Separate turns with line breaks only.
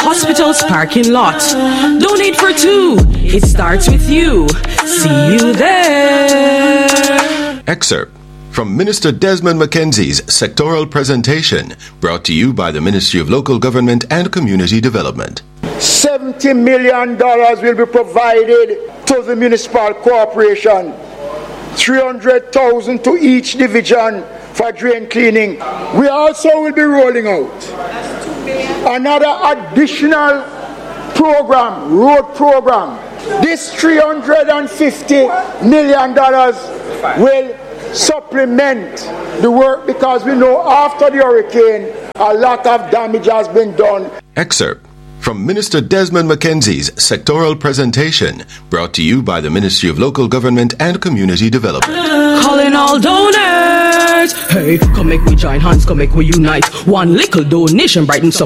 hospital's parking lot. Donate for two. It starts with you. See you there.
Excerpt from Minister Desmond McKenzie's sectoral presentation, brought to you by the Ministry of Local Government and Community Development.
$70 million will be provided to the municipal corporation. $300,000 to each division for drain cleaning. We also will be rolling out another additional program, road program. This $350 million will supplement the work, because we know after the hurricane a lot of damage has been done.
Excerpt from Minister Desmond McKenzie's sectoral presentation, brought to you by the Ministry of Local Government and Community Development.
Calling all donors. Hey, come make we join hands, come make we unite. One little donation brightens some